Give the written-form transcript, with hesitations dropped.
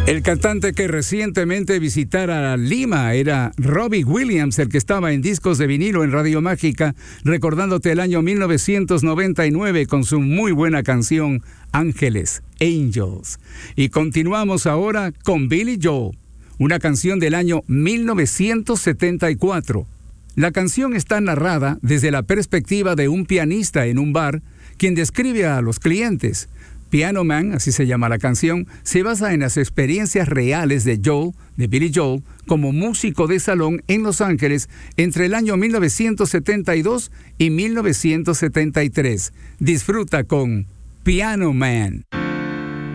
El cantante que recientemente visitara Lima era Robbie Williams, el que estaba en discos de vinilo en Radio Mágica, recordándote el año 1999 con su muy buena canción Ángeles, Angels. Y continuamos ahora con Billy Joel, una canción del año 1974. La canción está narrada desde la perspectiva de un pianista en un bar, quien describe a los clientes. Piano Man, así se llama la canción, se basa en las experiencias reales de Billy Joel, como músico de salón en Los Ángeles entre el año 1972 y 1973. Disfruta con Piano Man.